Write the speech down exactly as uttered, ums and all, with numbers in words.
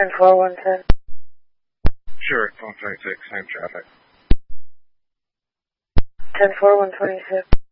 ten four one ten. Sure, phone twenty-six, same traffic. ten four one twenty-six.